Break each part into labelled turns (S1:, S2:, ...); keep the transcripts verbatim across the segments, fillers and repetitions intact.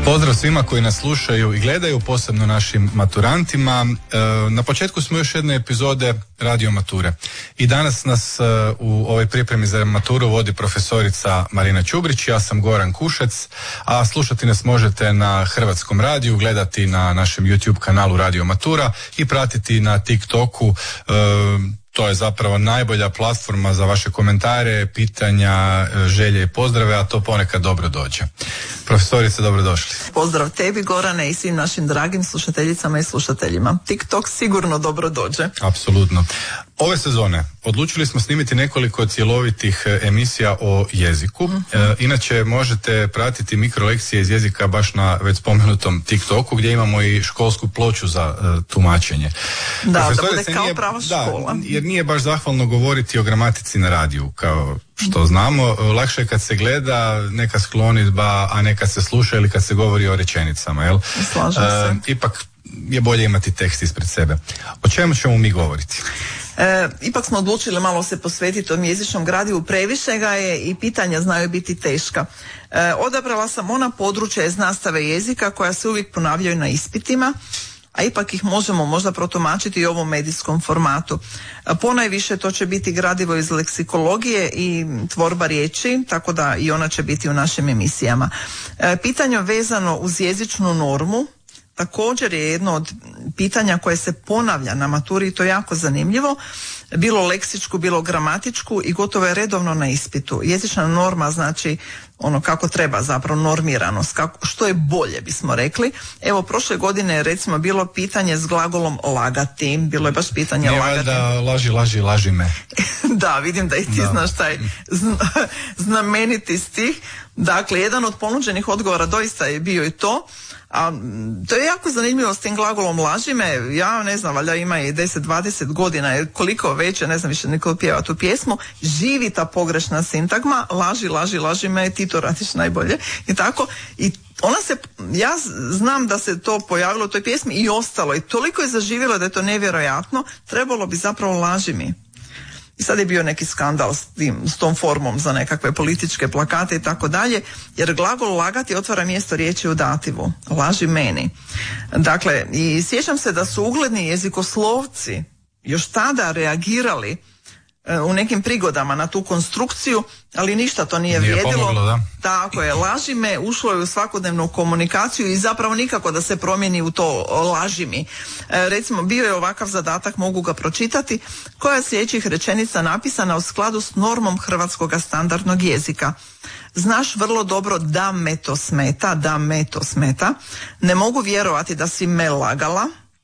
S1: Pozdrav svima koji nas slušaju i gledaju, posebno našim maturantima. Na početku smo još jedne epizode Radio Mature i danas nas u ovoj pripremi za maturu vodi profesorica Marina Čubrić, ja sam Goran Kušec, a slušati nas možete na Hrvatskom radiju, gledati na našem YouTube kanalu Radio Matura i pratiti na TikToku. To je zapravo najbolja platforma za vaše komentare, pitanja, želje i pozdrave, a to ponekad dobro dođe. Profesorice, dobrodošli.
S2: Pozdrav tebi, Gorane, i svim našim dragim slušateljicama i slušateljima. TikTok sigurno dobro dođe.
S1: Apsolutno. Ove sezone odlučili smo snimiti nekoliko cjelovitih emisija o jeziku. Mm-hmm. E, inače možete pratiti mikrolekcije iz jezika baš na već spomenutom TikToku, gdje imamo i školsku ploču za e, tumačenje.
S2: Da, da bude kao nije, prava škola.
S1: Da, jer nije baš zahvalno govoriti o gramatici na radiju, kao što znamo. Lakše je kad se gleda neka sklonidba, a ne kad se sluša ili kad se govori o rečenicama, jel?
S2: Slažem se.
S1: E, ipak je bolje imati tekst ispred sebe. O čemu ćemo mi govoriti?
S2: E, ipak smo odlučili malo se posvetiti tom jezičnom gradivu, previše ga je i pitanja znaju biti teška. E, odabrala sam ona područja iz nastave jezika koja se uvijek ponavljaju na ispitima, a ipak ih možemo možda protumačiti i u ovom medijskom formatu. E, ponajviše to će biti gradivo iz leksikologije i tvorba riječi, tako da i ona će biti u našim emisijama. E, pitanje vezano uz jezičnu normu također je jedno od pitanja koje se ponavlja na maturi i to je jako zanimljivo, bilo leksičku, bilo gramatičku i gotovo je redovno na ispitu. Jezična norma znači ono kako treba, zapravo normiranost, kako, što je bolje bismo rekli. Evo, prošle godine je recimo bilo pitanje s glagolom lagati, bilo je baš pitanje
S1: Nije
S2: lagati.
S1: Da laži, laži, laži me.
S2: Da, vidim da i ti
S1: da.
S2: znaš taj zna, znameniti stih. Dakle, jedan od ponuđenih odgovora doista je bio i to. A to je jako zanimljivo s tim glagolom laži me, ja ne znam, valjda ima i deset dvadeset godina, jer koliko veće, ne znam više niko pjeva tu pjesmu, živi ta pogrešna sintagma, laži, laži, laži me, ti to radiš najbolje i tako. I ona se, ja znam da se to pojavilo u toj pjesmi i ostalo i toliko je zaživjelo da je to nevjerojatno, trebalo bi zapravo laži mi. I sad je bio neki skandal s, tim, s tom formom za nekakve političke plakate i tako dalje, jer glagol lagati otvara mjesto riječi u dativu. Laži meni. Dakle, i sjećam se da su ugledni jezikoslovci još tada reagirali e, u nekim prigodama na tu konstrukciju, ali ništa to nije,
S1: nije
S2: vrijedilo.
S1: Pomoglo, da.
S2: Tako je, laži me ušlo je u svakodnevnu komunikaciju i zapravo nikako da se promijeni u to laži mi. E, recimo, bio je ovakav zadatak, mogu ga pročitati, koja je sljedećih rečenica napisana u skladu s normom hrvatskog standardnog jezika. Znaš vrlo dobro da me to smeta, da me to smeta. Ne mogu vjerovati da si me lagala.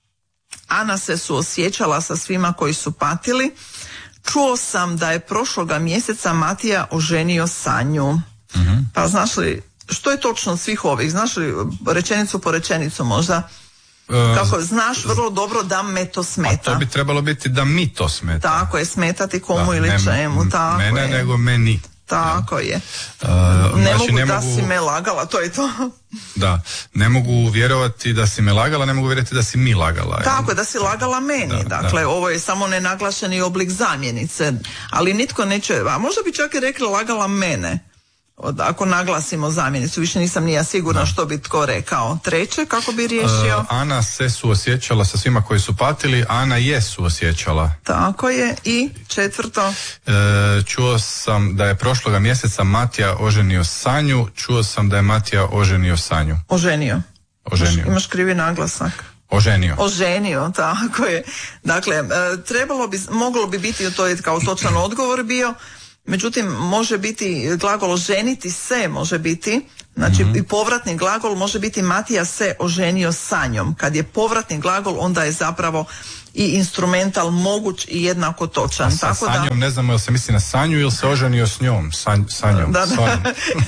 S2: Ana se suosjećala sa svima koji su patili. Čuo sam da je prošloga mjeseca Matija oženio Sanju. Mm-hmm. Pa znaš li, što je točno od svih ovih? Znaš li rečenicu po rečenicu možda? Uh, Kako znaš vrlo dobro da me to smeta.
S1: A to bi trebalo biti da mi to smeta.
S2: Tako je, smetati komu
S1: da,
S2: ili
S1: ne,
S2: čemu. Tako
S1: mene
S2: je.
S1: nego meni.
S2: Tako je.
S1: Uh,
S2: ne
S1: znači,
S2: mogu
S1: ne
S2: da
S1: mogu,
S2: si me lagala, to je to.
S1: Da, ne mogu vjerovati da si me lagala, ne mogu vjerovati da si mi lagala.
S2: Tako je, da si lagala meni. Da, dakle, da. Ovo je samo nenaglašeni oblik zamjenice, ali nitko neće, a možda bi čak i rekla lagala mene. Od, ako naglasimo zamjenicu, više nisam ni ja sigurna da. Što bi tko rekao. Treće, kako bi riješio? Uh,
S1: Ana se suosjećala sa svima koji su patili, Ana je suosjećala.
S2: Tako je. I četvrto?
S1: Uh, čuo sam da je prošloga mjeseca Matija oženio Sanju, čuo sam da je Matija oženio Sanju.
S2: Oženio.
S1: Oženio.
S2: Imaš, imaš krivi naglasak.
S1: Oženio.
S2: Oženio, tako je. Dakle, uh, trebalo bi, moglo bi biti, to je kao točan odgovor bio. Međutim, može biti glagol ženiti se, može biti, znači mm-hmm. i povratni glagol može biti Matija se oženio Sanjom. Kad je povratni glagol, onda je zapravo i instrumental moguć i jednako točan.
S1: A sa
S2: Tako
S1: Sanjom
S2: da,
S1: ne znamo jel se misli na Sanju ili se oženio s njom, Sanj, Sanjom.
S2: Da, da.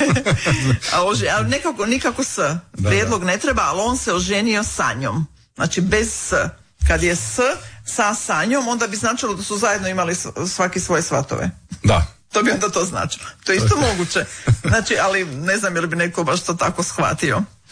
S2: a ože, ali nekako, nikako s. Da, prijedlog da. Ne treba, ali on se oženio Sanjom. Znači bez s. Kad je s sa Sanjom, onda bi značilo da su zajedno imali svaki svoje svatove.
S1: Da.
S2: To bi onda to značilo. To je isto moguće. Znači, ali ne znam je li bi neko baš to tako shvatio.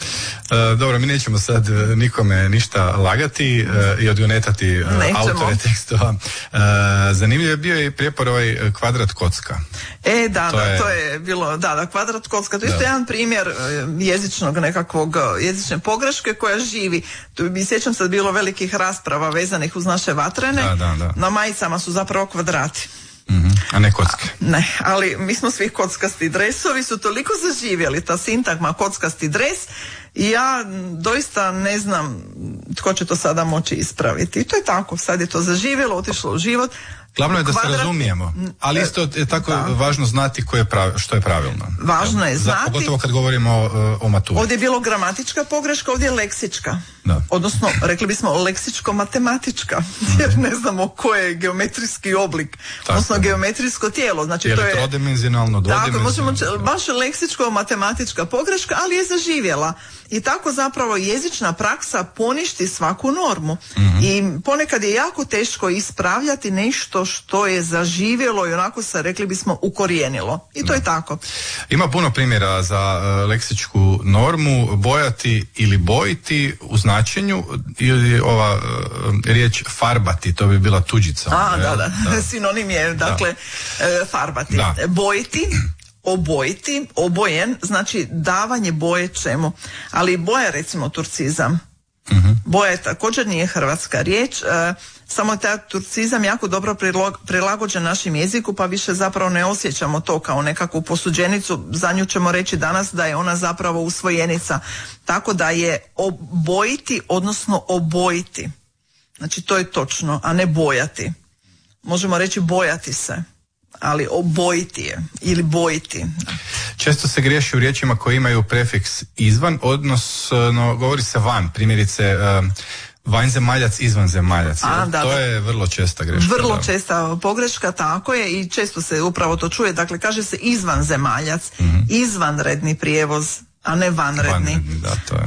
S1: E, dobro, mi nećemo sad nikome ništa lagati e, i odgonetati e, autore tekstova. E, zanimljiv je bio i prijepor ovaj kvadrat kocka.
S2: E, da,
S1: to
S2: da,
S1: je...
S2: to je bilo, da, da, kvadrat kocka, to je isto jedan primjer jezičnog nekakvog, jezične pogreške koja živi. Tu bi, sjećam se, bilo velikih rasprava vezanih uz naše vatrene.
S1: Da, da, da.
S2: Na majicama su zapravo kvadrati.
S1: Mm-hmm. A ne kocke.
S2: Ne, ali mi smo svi kockasti dresovi su toliko zaživjeli, ta sintagma kockasti dres, i ja doista ne znam tko će to sada moći ispraviti. I to je tako, sad je to zaživjelo, otišlo u život.
S1: Glavno je da
S2: Kvadrat...
S1: se razumijemo, ali isto je tako da. važno znati koje je prav... što je pravilno.
S2: Važno je znati.
S1: Za, pogotovo kad govorimo o, o maturi.
S2: Ovdje je bilo gramatička pogreška, ovdje je leksička.
S1: Da.
S2: Odnosno, rekli bismo leksičko-matematička, jer ne znamo koji je geometrijski oblik, tako, odnosno geometrijsko tijelo. Znači,
S1: je
S2: to
S1: li
S2: je
S1: trodimenzionalno, dvodimenzionalno?
S2: Tako, možemo, baš leksičko-matematička pogreška, ali je zaživjela. I tako zapravo jezična praksa poništi svaku normu. Mm-hmm. I ponekad je jako teško ispravljati nešto što je zaživjelo i onako se, rekli bismo, ukorijenilo. I to da. je tako.
S1: Ima puno primjera za uh, leksičku normu, bojati ili bojiti u značenju, ili ova uh, riječ farbati, to bi bila tuđica.
S2: A, da, da, da. Sinonim je, dakle, da. farbati. Da. Bojiti, obojiti, obojen, znači davanje boje čemu. Ali boja, recimo, turcizam. Uh-huh. Boja je također nije hrvatska riječ, e, samo je taj turcizam jako dobro prilog, prilagođen našem jeziku, pa više zapravo ne osjećamo to kao nekakvu posuđenicu. Za nju ćemo reći danas da je ona zapravo usvojenica. Tako da je obojiti, odnosno obojiti. Znači to je točno, a ne bojati. Možemo reći bojati se, ali obojiti je ili bojiti.
S1: Često se griješi u riječima koje imaju prefiks izvan, odnosno govori se van, primjerice uh, vanzemaljac, izvanzemaljac. A, da, to da. je vrlo česta greška.
S2: Vrlo
S1: da.
S2: česta pogreška, tako je, i često se upravo to čuje. Dakle, kaže se izvanzemaljac, mm-hmm. izvanredni prijevoz, a ne vanredni. vanredni
S1: da, to je.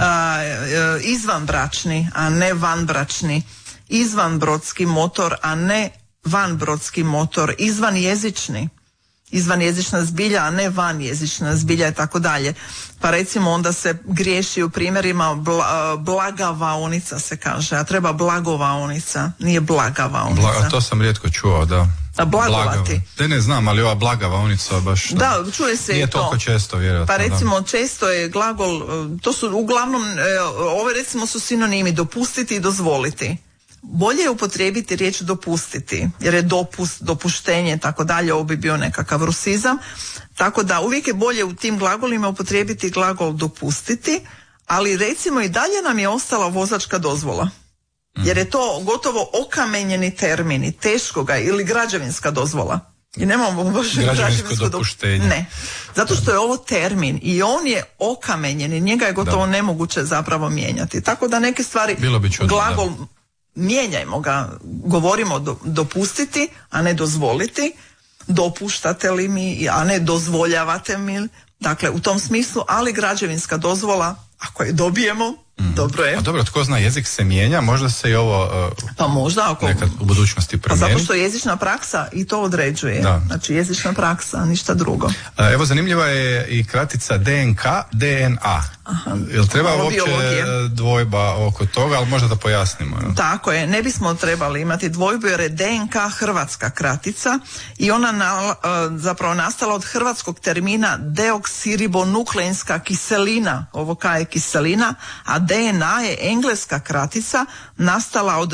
S2: A, izvanbračni, a ne vanbračni. Izvanbrodski motor, a ne vanbrodski motor. Izvanjezični. Izvanjezična zbilja, a ne vanjezična zbilja i tako dalje. Pa recimo onda se griješi u primjerima bla, blagavaonica se kaže, a treba blagovaonica, nije blagavaonica.
S1: Bla, to sam rijetko čuo, da.
S2: A blagovati.
S1: Te ne znam, ali ova blagavaonica baš...
S2: Da, da čuje se
S1: nije
S2: to.
S1: toliko često, vjerojatno.
S2: Pa recimo
S1: da.
S2: često je glagol, to su uglavnom, ove recimo su sinonimi dopustiti i dozvoliti. Bolje je upotrijebiti riječ dopustiti, jer je dopust, dopuštenje, tako dalje, ovo bi bio nekakav rusizam. Tako da uvijek je bolje u tim glagolima upotrijebiti glagol dopustiti, ali recimo i dalje nam je ostala vozačka dozvola. Jer je to gotovo okamenjeni termin i teško ga, ili građevinska dozvola. I nemamo baš
S1: građevinsko dopuštenje.
S2: Ne, zato što je ovo termin i on je okamenjen i njega je gotovo da. nemoguće zapravo mijenjati. Tako da neke stvari,
S1: čudno,
S2: glagol... Da. Mijenjajmo ga, govorimo do, dopustiti, a ne dozvoliti, dopuštate li mi, a ne dozvoljavate mi, dakle u tom smislu, ali građevinska dozvola, ako je dobijemo, mm. dobro je.
S1: A dobro, tko zna, jezik se mijenja, možda se i ovo uh,
S2: pa možda, ako,
S1: nekad u budućnosti promijeni.
S2: Pa zato što jezična praksa i to određuje, da. Znači jezična praksa, ništa drugo. Uh,
S1: evo, zanimljiva je i kratica D N K, D N A. Aha. Jel treba uopće biologije. Dvojba oko toga, ali možda da pojasnimo. Ja?
S2: Tako je, ne bismo trebali imati dvojbu jer je D N K hrvatska kratica i ona na, zapravo nastala od hrvatskog termina deoksiribonukleinska kiselina, ovo K je kiselina, a D N A je engleska kratica nastala od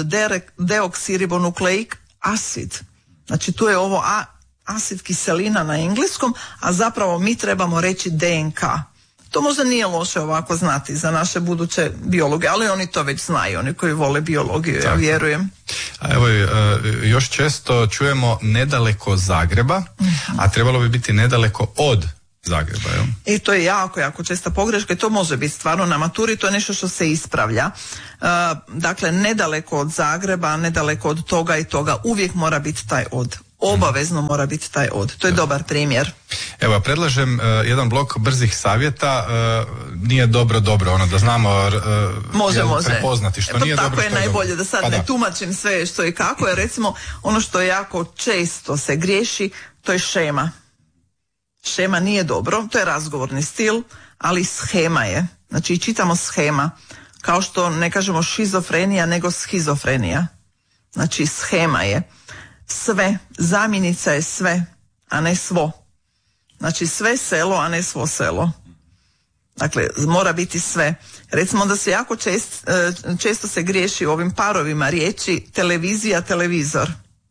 S2: deoksiribonukleik acid. Znači tu je ovo a, acid kiselina na engleskom, a zapravo mi trebamo reći D N K. To možda nije loše ovako znati za naše buduće biologe, ali oni to već znaju, oni koji vole biologiju, tako. Ja vjerujem.
S1: A evo, još često čujemo nedaleko Zagreba, mm-hmm. a trebalo bi biti nedaleko od Zagreba, jel?
S2: I to je jako, jako česta pogreška i to može biti stvarno na maturi, to je nešto što se ispravlja. Uh, dakle, nedaleko od Zagreba, nedaleko od toga i toga, uvijek mora biti taj od. Obavezno mora biti taj od. To je dobar primjer.
S1: Evo, predlažem uh, jedan blok brzih savjeta. Uh, nije dobro, dobro, ono da znamo uh,
S2: može, jel, može.
S1: prepoznati što
S2: pa
S1: nije
S2: tako
S1: dobro.
S2: Tako je najbolje dobro. Da sad pa ne da. tumačim sve što i kako je. Recimo, ono što jako često se griješi, to je šema. Šema nije dobro, to je razgovorni stil, ali shema je. Znači i čitamo shema. Kao što ne kažemo šizofrenija, nego schizofrenija. Znači shema je sve, zamjenica je sve, a ne svo. Znači sve selo, a ne svo selo. Dakle, mora biti sve. Recimo da se jako čest, često se griješi u ovim parovima riječi televizija, televizor.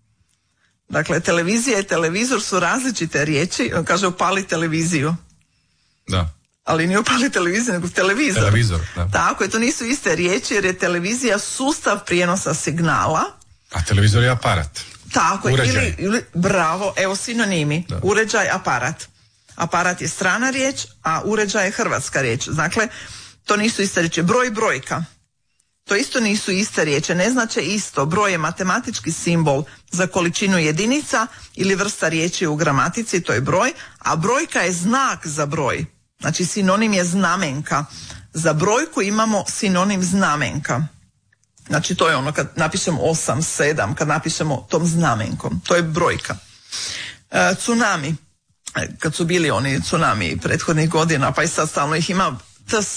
S2: Dakle, televizija i televizor su različite riječi. On kaže upali televiziju.
S1: Da.
S2: Ali nije upali televiziju, nego televizor.
S1: Televizor, da.
S2: Tako je, to nisu iste riječi jer je televizija sustav prijenosa signala.
S1: A televizor je aparat.
S2: Tako je,
S1: Uređaj.
S2: ili, ili, bravo, evo sinonimi.
S1: Da.
S2: Uređaj, aparat. Aparat je strana riječ, a uređaj je hrvatska riječ. Dakle, to nisu iste riječi. Broj, brojka. To isto nisu iste riječi, ne znače isto. Broj je matematički simbol za količinu jedinica ili vrsta riječi u gramatici, to je broj, a brojka je znak za broj. Znači sinonim je znamenka. Za brojku imamo sinonim znamenka. Znači to je ono kad napišemo osam, sedam, kad napišemo tom znamenkom. To je brojka. E, tsunami. Kad su bili oni tsunami prethodnih godina, pa i sad stalno ih ima ts.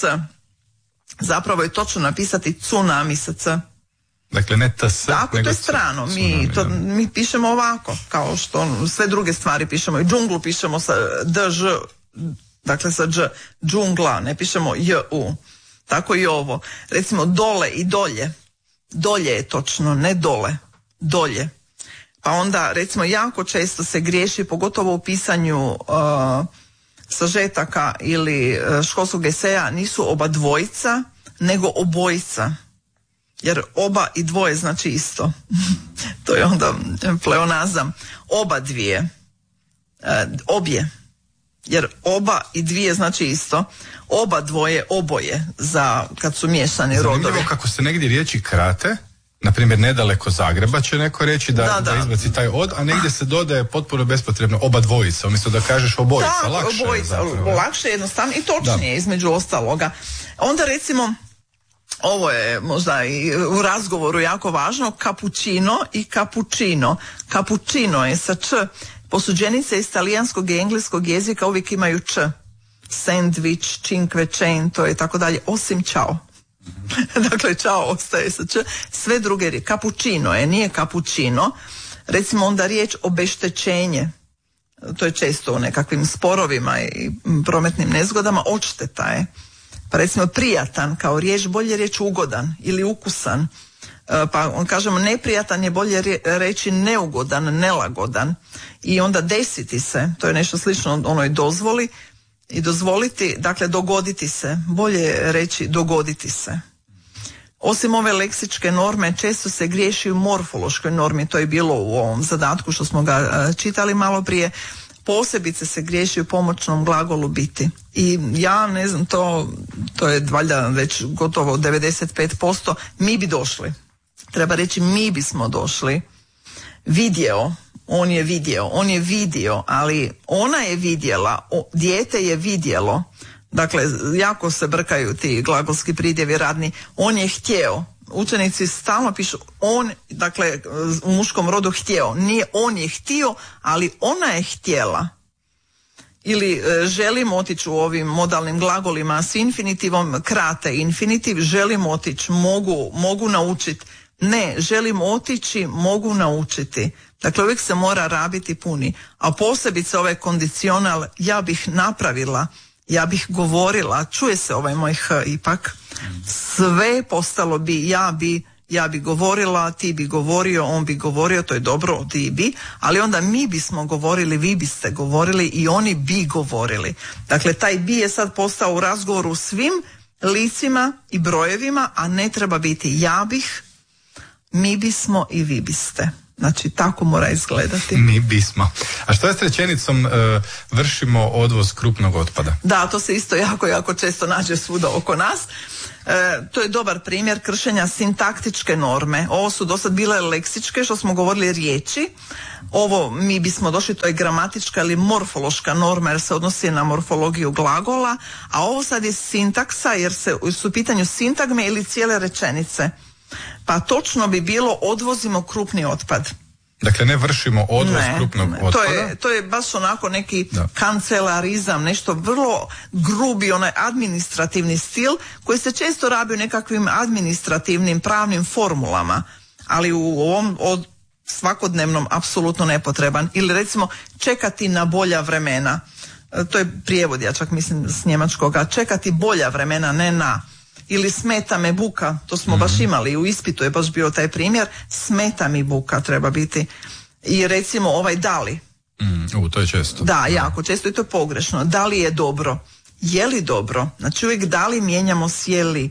S2: Zapravo je točno napisati tsunami sa c.
S1: Dakle, ne ts.
S2: Tako, to je strano. Mi, to, mi pišemo ovako, kao što sve druge stvari pišemo. I džunglu pišemo sa dž, dakle sa dž, džungla, ne pišemo j, u. Tako i ovo. Recimo dole i dolje. Dolje je točno, ne dole. Dolje. Pa onda, recimo, jako često se griješi, pogotovo u pisanju uh, sažetaka ili uh, školskog eseja, nisu oba dvojica, nego obojica. Jer oba i dvoje znači isto. To je onda pleonazam. Oba dvije. Uh, obje. Jer oba i dvije znači isto. Oba dvoje, oboje, za kad su miješani rodovi.
S1: Zanimljivo kako se negdje riječi krate. Na primjer, nedaleko Zagreba će neko reći da, da, da. da izbaci taj od, a negdje se dodaje potpuno bespotrebno oba dvojica, umjesto da kažeš obojica. Da, lakše
S2: obojica,
S1: je
S2: lakše, jednostavno i točnije da. Između ostaloga. Onda recimo, ovo je možda i u razgovoru jako važno, cappuccino i cappuccino. Cappuccino je sa č. Posuđenice iz talijanskog i engleskog jezika uvijek imaju č. Sandwich, cinque cento i tako dalje, osim čao. Dakle, čao ostaje sa č. Sve druge riječi. Cappuccino je, nije cappuccino. Recimo onda riječ obeštećenje. To je često u nekakvim sporovima i prometnim nezgodama. Odšteta je. Pa recimo prijatan kao riječ, bolje riječ ugodan ili ukusan. Pa on kažemo neprijatan je bolje reći neugodan, nelagodan. I onda desiti se, to je nešto slično onoj dozvoli. I dozvoliti, dakle dogoditi se, bolje je reći dogoditi se. Osim ove leksičke norme, često se griješi u morfološkoj normi, to je bilo u ovom zadatku što smo ga čitali malo prije, posebice se griješi u pomoćnom glagolu biti. I ja ne znam, to, to je valjda već gotovo devedeset pet posto, mi bi došli. Treba reći mi bismo došli. Vidjeo. On je vidio, on je vidio, ali ona je vidjela, o, dijete je vidjelo. Dakle, jako se brkaju ti glagolski pridjevi radni. On je htjeo. Učenici stalno pišu on, dakle, u muškom rodu htjeo. Nije on je htio, ali ona je htjela. Ili e, želim otići u ovim modalnim glagolima s infinitivom, krate infinitiv, želim otići, mogu, mogu naučiti. Ne, želim otići, mogu naučiti. Dakle, uvijek se mora rabiti puni. A posebice ovaj kondicional, ja bih napravila, ja bih govorila, čuje se ovaj moj h ipak, sve postalo bi, ja bi, ja bi govorila, ti bi govorio, on bi govorio, to je dobro, ti bi, ali onda mi bismo govorili, vi biste govorili i oni bi govorili. Dakle, taj bi je sad postao u razgovoru svim licima i brojevima, a ne treba biti ja bih, mi bismo i vi biste. Znači, tako mora izgledati.
S1: Mi bismo. A što je s rečenicom e, vršimo odvoz krupnog otpada?
S2: Da, to se isto jako, jako često nađe svuda oko nas. E, to je dobar primjer kršenja sintaktičke norme. Ovo su do sad bile leksičke, što smo govorili riječi. Ovo mi bismo došli, to je gramatička ili morfološka norma, jer se odnosi na morfologiju glagola, a ovo sad je sintaksa, jer se, su u pitanju sintagme ili cijele rečenice. Pa točno bi bilo odvozimo krupni otpad.
S1: Dakle, ne vršimo odvoz
S2: ne,
S1: krupnog
S2: ne.
S1: otpada.
S2: To je, to je baš onako neki
S1: da.
S2: kancelarizam, nešto vrlo grubi, onaj administrativni stil koji se često rabi u nekakvim administrativnim pravnim formulama, ali u ovom od svakodnevnom apsolutno nepotreban. Ili recimo čekati na bolja vremena. To je prijevod, ja čak mislim s njemačkoga. Čekati bolja vremena, ne na. Ili smeta me buka, to smo mm-hmm. baš imali, u ispitu je baš bio taj primjer, smeta mi buka treba biti. I recimo ovaj da li.
S1: Mm, u, to je često.
S2: Da, jako često i to je pogrešno. Da li je dobro? Je li dobro? Znači uvijek da li mijenjamo s je li.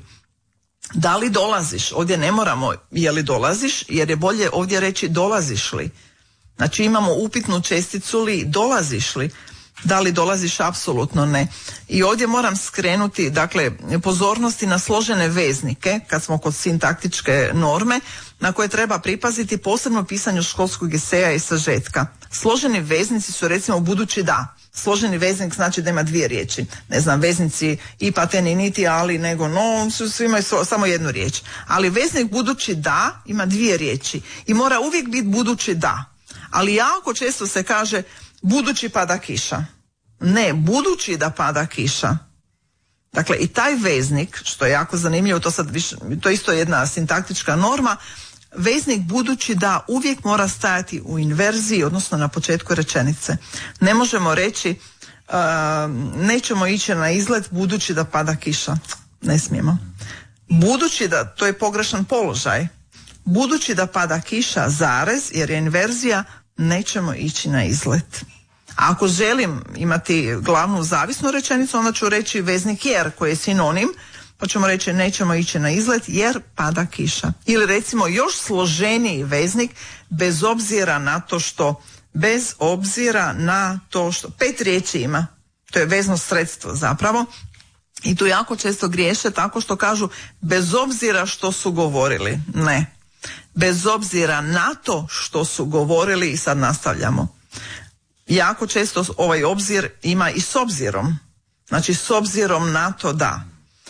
S2: Da li dolaziš? Ovdje ne moramo je li dolaziš, jer je bolje ovdje reći dolaziš li. Znači imamo upitnu česticu li, dolaziš li. Da li dolaziš? Apsolutno ne. I ovdje moram skrenuti, dakle, pozornosti na složene veznike, kad smo kod sintaktičke norme, na koje treba pripaziti posebno pisanju školskog eseja i sažetka. Složeni veznici su recimo budući da. Složeni veznik znači da ima dvije riječi. Ne znam, veznici i pa te ni niti, ali nego no, svi imaju samo jednu riječ. Ali veznik budući da ima dvije riječi i mora uvijek biti budući da. Ali jako često se kaže budući pada kiša. Ne, budući da pada kiša. Dakle, i taj veznik, što je jako zanimljivo, to sad više, to je isto jedna sintaktička norma, veznik budući da uvijek mora stajati u inverziji, odnosno na početku rečenice. Ne možemo reći uh, nećemo ići na izlet budući da pada kiša. Ne smijemo. Budući da, to je pogrešan položaj. Budući da pada kiša, zarez, jer je inverzija, nećemo ići na izlet. A ako želim imati glavnu zavisnu rečenicu, onda ću reći veznik jer, koji je sinonim, pa ćemo reći nećemo ići na izlet jer pada kiša. Ili recimo još složeniji veznik, bez obzira na to što, bez obzira na to što, pet riječi ima, to je vezno sredstvo zapravo, i tu jako često griješe tako što kažu bez obzira što su govorili. Ne. Bez obzira na to što su govorili, i sad nastavljamo. Jako često ovaj obzir ima i s obzirom. Znači s obzirom na to da.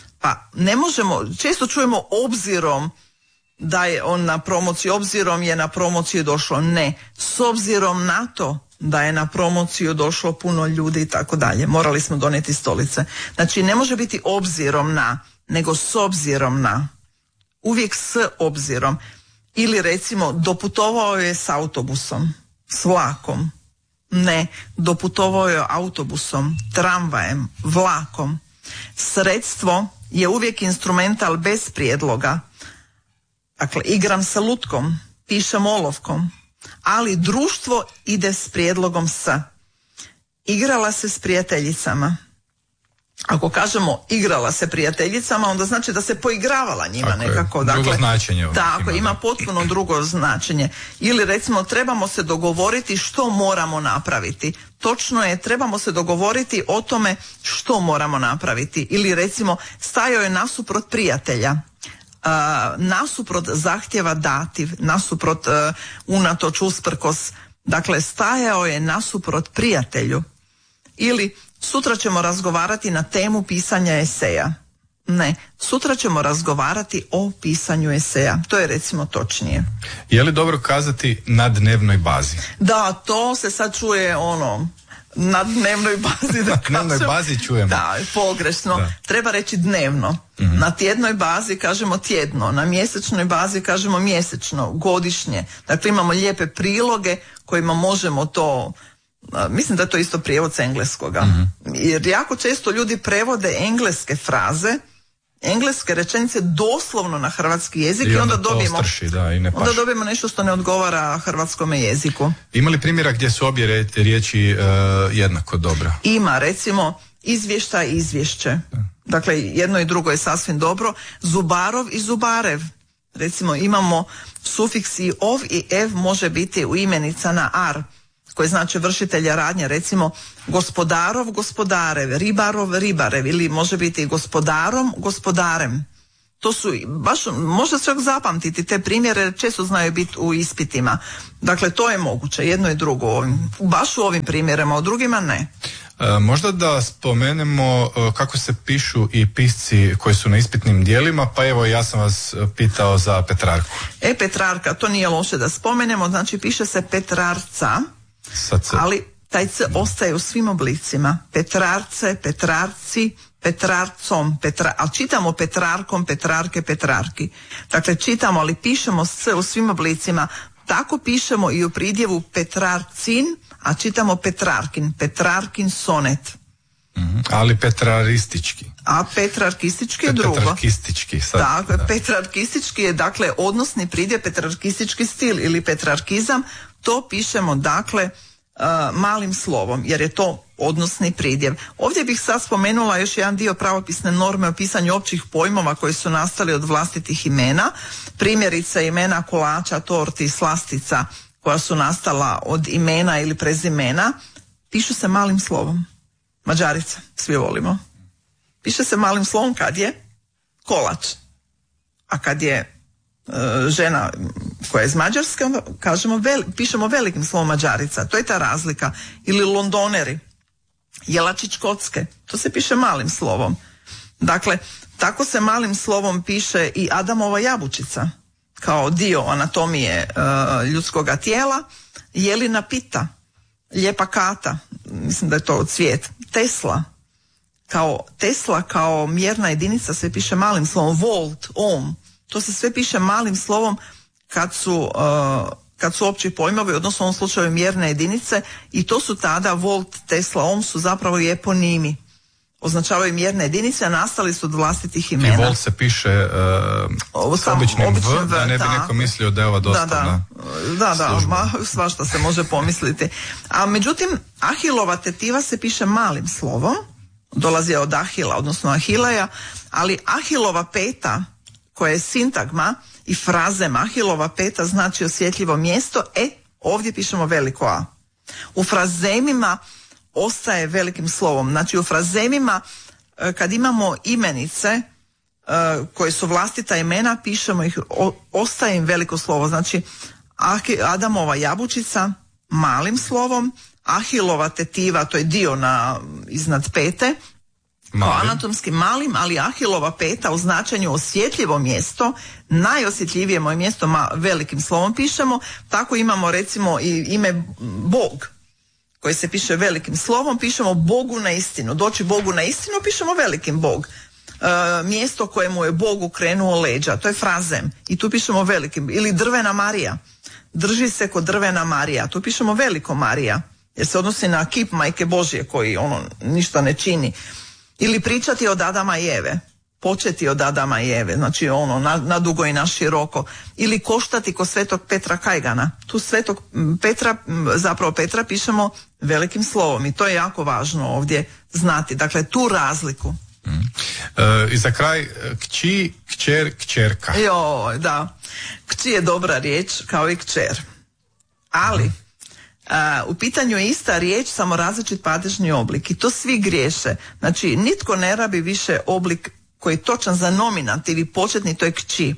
S2: Pa ne možemo, često čujemo obzirom da je on na promociji, obzirom je na promociju došlo. Ne, s obzirom na to da je na promociju došlo puno ljudi i tako dalje. Morali smo donijeti stolice. Znači ne može biti obzirom na, nego s obzirom na. Uvijek s obzirom. Ili recimo doputovao je s autobusom, s vlakom. Ne, doputovao je autobusom, tramvajem, vlakom. Sredstvo je uvijek instrumental bez prijedloga. Dakle, igram sa lutkom, pišem olovkom, ali društvo ide s prijedlogom s. Igrala se s prijateljicama. Ako kažemo igrala se prijateljicama, onda znači da se poigravala njima tako nekako.
S1: Je, drugo dakle, značenje.
S2: Tako,
S1: ima,
S2: ima
S1: da.
S2: potpuno drugo značenje. Ili recimo trebamo se dogovoriti što moramo napraviti. Točno je, trebamo se dogovoriti o tome što moramo napraviti. Ili recimo stajao je nasuprot prijatelja. Uh, nasuprot zahtjeva dativ, nasuprot uh, unatoč usprkos. Dakle, stajao je nasuprot prijatelju. Ili sutra ćemo razgovarati na temu pisanja eseja. Ne, sutra ćemo razgovarati o pisanju eseja. To je recimo točnije.
S1: Je li dobro kazati na dnevnoj bazi?
S2: Da, to se sad čuje ono, na dnevnoj bazi. Da
S1: na dnevnoj bazi čujemo.
S2: Da, pogrešno. Da. Treba reći dnevno. Mm-hmm. Na tjednoj bazi kažemo tjedno, na mjesečnoj bazi kažemo mjesečno, godišnje. Dakle, imamo lijepe priloge kojima možemo to... Mislim da je to isto prijevod s engleskoga. Mm-hmm. Jer jako često ljudi prevode engleske fraze, engleske rečenice doslovno na hrvatski jezik i,
S1: i
S2: onda,
S1: onda
S2: dobijemo,
S1: strši, da, i ne
S2: onda dobijemo nešto što ne odgovara hrvatskome jeziku.
S1: Ima li primjera gdje su obje riječi uh, jednako dobra?
S2: Ima, recimo izvještaj i izvješće. Da. Dakle, jedno i drugo je sasvim dobro. Zubarov i Zubarev. Recimo imamo sufiks i ov i ev može biti u imenica na ar, koji znači vršitelja radnje, recimo gospodarov, gospodarev, ribarov, ribarev, ili može biti gospodarom, gospodarem. To su, baš, možda čak zapamtiti te primjere, često znaju biti u ispitima. Dakle, to je moguće, jedno i drugo, ovim, baš u ovim primjerima, u drugima ne.
S1: E, možda da spomenemo e, kako se pišu i pisci koji su na ispitnim dijelima, pa evo ja sam vas pitao za Petrarku.
S2: E, Petrarka, to nije loše da spomenemo, znači piše se Petrarca, ali taj C ostaje u svim oblicima. Petrarce, Petrarci, Petrarcom, Petra, ali čitamo Petrarkom, Petrarke, Petrarki. Dakle, čitamo, ali pišemo C u svim oblicima. Tako pišemo i u pridjevu Petrarcin, a čitamo Petrarkin, Petrarkin sonet.
S1: Mm-hmm. Ali petraristički.
S2: A petrarkistički je drugo.
S1: Petrarkistički. Sad,
S2: dakle,
S1: da.
S2: Petrarkistički je dakle odnosni pridjev, petrarkistički stil ili petrarkizam. To pišemo dakle uh, malim slovom, jer je to odnosni pridjev. Ovdje bih sad spomenula još jedan dio pravopisne norme o pisanju općih pojmova koji su nastali od vlastitih imena. Primjerice imena kolača, torti i slastica koja su nastala od imena ili prezimena, pišu se malim slovom. Mađarica, svi volimo. Piše se malim slovom kad je kolač. A kad je e, žena koja je iz Mađarske, onda kažemo vel, pišemo velikim slovom Mađarica. To je ta razlika. Ili Londoneri, Jelačić kocke, to se piše malim slovom. Dakle, tako se malim slovom piše i Adamova jabučica kao dio anatomije e, ljudskoga tijela. Jelina pita, lijepa kata, mislim da je to cvijet. Tesla, kao Tesla kao mjerna jedinica se piše malim slovom. Volt, ohm, to se sve piše malim slovom kad su, uh, kad su opći pojmovi, odnosno u ovom slučaju mjerne jedinice, i to su tada volt, Tesla, ohm su zapravo i eponimi. Označavaju mjerne jedinice, a nastali su od vlastitih imena.
S1: I volt se piše uh, s običnim V, v, da ne bi neko mislio da je ova dostavna
S2: Da, da, da, ma, svašta se može pomisliti. A međutim, Ahilova tetiva se piše malim slovom, dolazi od Ahila, odnosno Ahileja, ali Ahilova peta, koja je sintagma i frazem, Ahilova peta znači osjetljivo mjesto, e, ovdje pišemo veliko A. U frazemima ostaje velikim slovom. Znači u frazemima kad imamo imenice koje su vlastita imena, pišemo ih, ostaje im veliko slovo. Znači Adamova jabučica malim slovom, Ahilova tetiva, to je dio na, iznad pete, kao anatomski malim, ali Ahilova peta u značenju osjetljivo mjesto, najosjetljivije moje mjesto ma, velikim slovom pišemo. Tako imamo recimo i ime Bog, koji se piše velikim slovom, pišemo Bogu na istinu. Doći Bogu na istinu pišemo velikim Bog. E, mjesto kojemu je Bog okrenuo leđa, to je frazem, i tu pišemo velikim. Ili drvena Marija, drži se kod drvena Marija, tu pišemo veliko Marija, jer se odnosi na kip Majke Božje koji ono ništa ne čini. Ili pričati od Adama i Eve, početi od Adama i Eve, znači ono na, na dugo i na široko. Ili koštati kod svetog Petra Kajgana, tu svetog Petra, zapravo Petra pišemo velikim slovom i to je jako važno ovdje znati, dakle tu razliku.
S1: Mm. E, I za kraj, kći, kćer, kćerka.
S2: Joj, da, kći je dobra riječ kao i kćer, ali mm. Uh, u pitanju je ista riječ, samo različit padežni oblik i to svi griješe. Znači nitko ne rabi više oblik koji je točan za nominativ i početni, to je kći.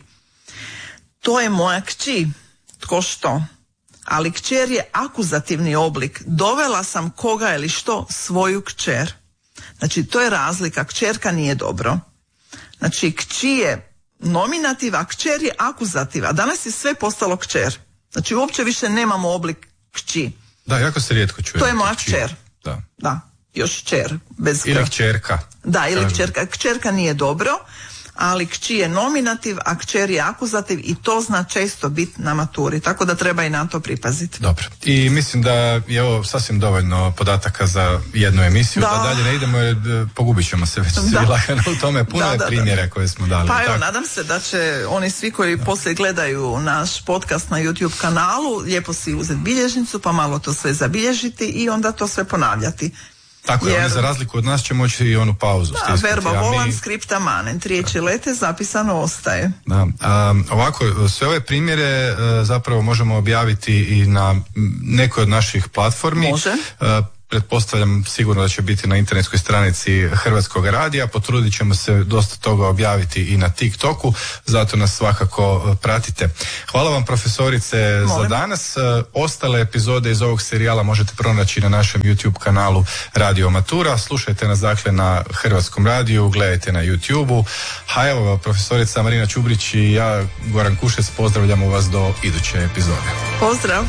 S2: To je moja kći, tko što. Ali kćer je akuzativni oblik. Dovela sam koga ili što, svoju kćer. Znači to je razlika, kćerka nije dobro. Znači kći je nominativ, a kćer je akuzativ. A danas je sve postalo kćer. Znači uopće više nemamo oblik kći.
S1: Da, jako se rijetko čuje.
S2: To je moja kćer.
S1: Da.
S2: Da, još kćer. Bez
S1: ili kćerka.
S2: Da, ili kćerka. Kćerka nije dobro, ali kći je nominativ, a kćer je akuzativ i to zna često biti na maturi, tako da treba i na to pripaziti.
S1: Dobro. I mislim da je ovo sasvim dovoljno podataka za jednu emisiju, da, da dalje ne idemo jer pogubit ćemo se već svi lagano u tome. Puno da, je da, primjera da. koje smo dali.
S2: Pa evo,
S1: tako.
S2: Nadam se da će oni svi koji da. poslije gledaju naš podcast na YouTube kanalu lijepo si uzeti bilježnicu pa malo to sve zabilježiti i onda to sve ponavljati.
S1: Tako je, jer, oni za razliku od nas će moći i onu pauzu.
S2: Da, verba volan, mi... skripta manen, riječi lete, zapisano ostaje.
S1: Da, a, ovako, sve ove primjere a, zapravo možemo objaviti i na nekoj od naših platformi.
S2: Može.
S1: A, pretpostavljam sigurno da će biti na internetskoj stranici Hrvatskog radija. Potrudit ćemo se dosta toga objaviti i na TikToku, zato nas svakako pratite. Hvala vam profesorice Molim. za danas. Ostale epizode iz ovog serijala možete pronaći na našem YouTube kanalu Radio Matura. Slušajte nas dakle na Hrvatskom radiju, gledajte na YouTubeu. A evo, profesorica Marina Čubrić i ja, Goran Kušec, pozdravljamo vas do iduće epizode.
S2: Pozdrav!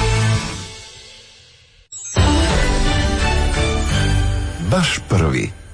S3: Baš prvi.